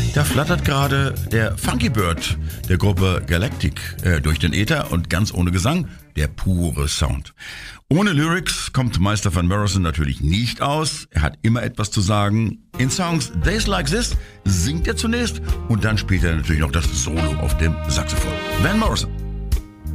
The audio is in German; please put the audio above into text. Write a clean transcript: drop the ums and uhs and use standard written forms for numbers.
Da flattert gerade der Funky Bird der Gruppe Galactic durch den Äther und ganz ohne Gesang, der pure Sound. Ohne Lyrics kommt Meister Van Morrison natürlich nicht aus. Er hat immer etwas zu sagen. In Songs Days Like This singt er zunächst und dann spielt er natürlich noch das Solo auf dem Saxophon. Van Morrison.